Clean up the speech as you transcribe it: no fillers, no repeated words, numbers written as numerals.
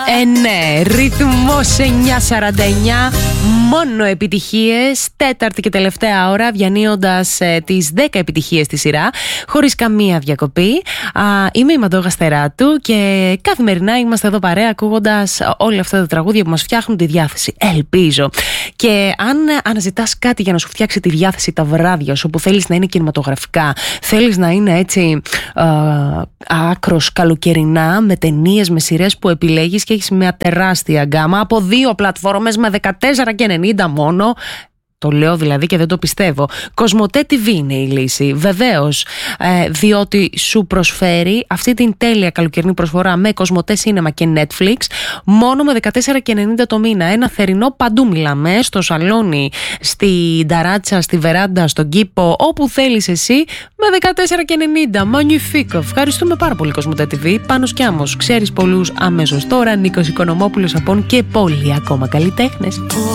Ναι, ρυθμός 9:49. Μόνο επιτυχίες. Τέταρτη και τελευταία ώρα, διανύοντας τις 10 επιτυχίες στη σειρά, χωρίς καμία διακοπή. Είμαι η Μαντώ Γαστεράτου και καθημερινά είμαστε εδώ παρέα, ακούγοντας όλα αυτά τα τραγούδια που μας φτιάχνουν τη διάθεση. Ελπίζω. Και αν αναζητάς κάτι για να σου φτιάξει τη διάθεση τα βράδια σου, που θέλεις να είναι κινηματογραφικά, θέλεις να είναι έτσι άκρος καλοκαιρινά, με ταινίες, με σειρές που επιλέγεις και έχεις μια τεράστια γκάμα από 2 πλατφόρμες με 14,90 μόνο. Το λέω δηλαδή και δεν το πιστεύω. Κοσμοτέ TV είναι η λύση. Βεβαίως, διότι σου προσφέρει αυτή την τέλεια καλοκαιρινή προσφορά με Κοσμοτέ Cinema και Netflix μόνο με 14,90 το μήνα. Ένα θερινό παντού μιλάμε, στο σαλόνι, στην ταράτσα, στη βεράντα, στον κήπο, όπου θέλεις εσύ, με 14,90. Magnifique. Ευχαριστούμε πάρα πολύ Κοσμοτέ TV. Πάνος κι Άμμος. Ξέρεις πολλούς αμέσως τώρα. Νίκος Οικονομόπουλος, Απών και πολλοί ακόμα καλλιτέχνες.